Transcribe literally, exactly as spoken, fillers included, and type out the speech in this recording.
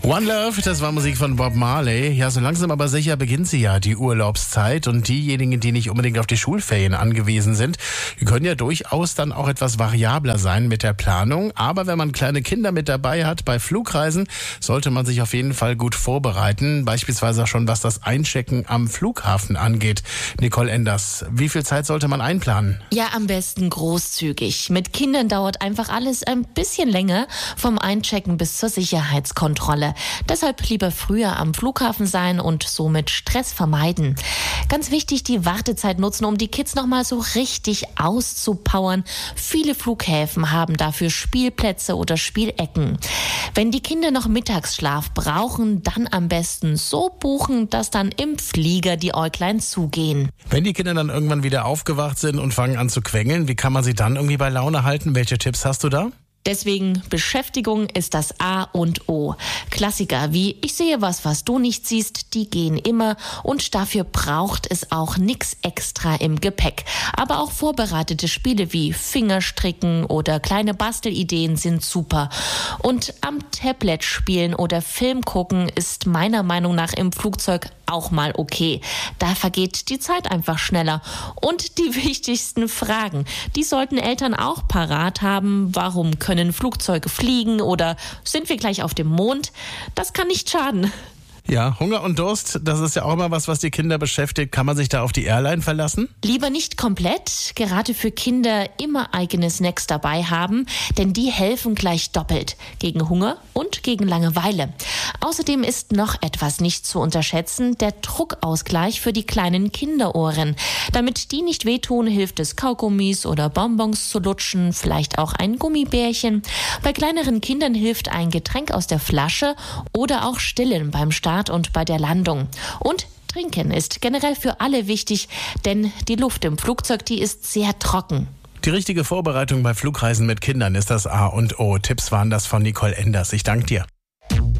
One Love, das war Musik von Bob Marley. Ja, so langsam aber sicher beginnt sie ja, die Urlaubszeit. Und diejenigen, die nicht unbedingt auf die Schulferien angewiesen sind, die können ja durchaus dann auch etwas variabler sein mit der Planung. Aber wenn man kleine Kinder mit dabei hat bei Flugreisen, sollte man sich auf jeden Fall gut vorbereiten. Beispielsweise auch schon, was das Einchecken am Flughafen angeht. Nicole Enders, wie viel Zeit sollte man einplanen? Ja, am besten großzügig. Mit Kindern dauert einfach alles ein bisschen länger, vom Einchecken bis zur Sicherheitskontrolle. Deshalb lieber früher am Flughafen sein und somit Stress vermeiden. Ganz wichtig, die Wartezeit nutzen, um die Kids nochmal so richtig auszupowern. Viele Flughäfen haben dafür Spielplätze oder Spielecken. Wenn die Kinder noch Mittagsschlaf brauchen, dann am besten so buchen, dass dann im Flieger die Äuglein zugehen. Wenn die Kinder dann irgendwann wieder aufgewacht sind und fangen an zu quengeln, wie kann man sie dann irgendwie bei Laune halten? Welche Tipps hast du da? Deswegen, Beschäftigung ist das A und O. Klassiker wie ich sehe was, was du nicht siehst, die gehen immer und dafür braucht es auch nix extra im Gepäck. Aber auch vorbereitete Spiele wie Fingerstricken oder kleine Bastelideen sind super. Und am Tablet spielen oder Film gucken ist meiner Meinung nach im Flugzeug auch mal okay. Da vergeht die Zeit einfach schneller. Und die wichtigsten Fragen, die sollten Eltern auch parat haben. Warum können Flugzeuge fliegen oder sind wir gleich auf dem Mond? Das kann nicht schaden. Ja, Hunger und Durst, das ist ja auch immer was, was die Kinder beschäftigt. Kann man sich da auf die Airline verlassen? Lieber nicht komplett, gerade für Kinder immer eigene Snacks dabei haben, denn die helfen gleich doppelt gegen Hunger und gegen Langeweile. Außerdem ist noch etwas nicht zu unterschätzen, der Druckausgleich für die kleinen Kinderohren. Damit die nicht wehtun, hilft es Kaugummis oder Bonbons zu lutschen, vielleicht auch ein Gummibärchen. Bei kleineren Kindern hilft ein Getränk aus der Flasche oder auch Stillen beim Start und bei der Landung. Und Trinken ist generell für alle wichtig, denn die Luft im Flugzeug, die ist sehr trocken. Die richtige Vorbereitung bei Flugreisen mit Kindern ist das A und O. Tipps waren das von Nicole Enders. Ich danke dir.